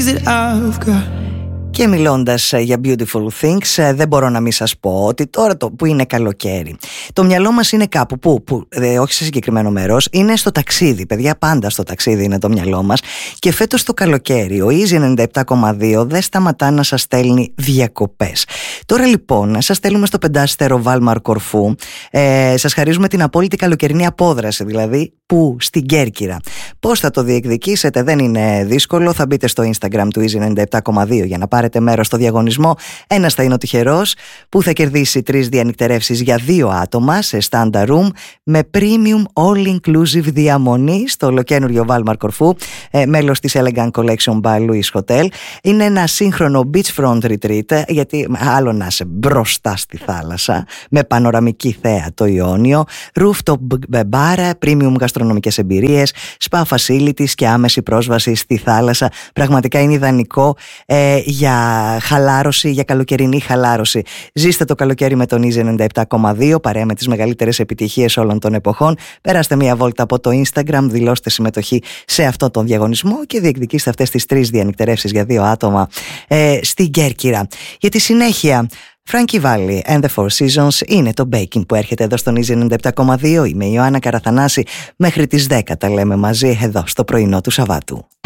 that I've got. Και μιλώντας για beautiful things, δεν μπορώ να μην σας πω ότι τώρα που είναι καλοκαίρι, το μυαλό μας είναι κάπου που όχι σε συγκεκριμένο μέρος, είναι στο ταξίδι. Παιδιά, πάντα στο ταξίδι είναι το μυαλό μας. Και φέτος το καλοκαίρι ο Easy 97,2 δεν σταματά να σας στέλνει διακοπές. Τώρα λοιπόν σας στέλνουμε στο 5άστερο Βάλμαρ Κορφού. Σας χαρίζουμε την απόλυτη καλοκαιρινή απόδραση, δηλαδή που στην Κέρκυρα. Πώς θα το διεκδικήσετε? Δεν είναι δύσκολο. Θα μπείτε στο Instagram του Easy 97,2 για να πάρετε μέρος στο διαγωνισμό. Ένας θα είναι ο τυχερός που θα κερδίσει 3 διανυκτερεύσεις για 2 άτομα σε standard room με premium all-inclusive διαμονή στο ολοκαίνουργιο Βάλμαρ Κορφού, μέλος της Elegant Collection by Louis Hotel. Είναι ένα σύγχρονο beachfront retreat, γιατί άλλο να είσαι μπροστά στη θάλασσα με πανοραμική θέα το Ιόνιο, rooftop bar, premium γαστρονομικές εμπειρίες, spa facilities και άμεση πρόσβαση στη θάλασσα. Πραγματικά είναι ιδανικό για χαλάρωση, για καλοκαιρινή χαλάρωση. Ζήστε το καλοκαίρι με τον Easy 97,2 παρέα με τις μεγαλύτερες επιτυχίες όλων των εποχών. Περάστε μια βόλτα από το Instagram, δηλώστε συμμετοχή σε αυτό τον διαγωνισμό και διεκδικήστε αυτές τις 3 διανυκτερεύσεις για 2 άτομα στην Κέρκυρα. Για τη συνέχεια, Frankie Valli and the Four Seasons είναι το Baking που έρχεται εδώ στον Easy 97,2. Είμαι η Ιωάννα Καραθανάση. Μέχρι τις 10 τα λέμε μαζί εδώ στο πρωινό του Σαββάτου.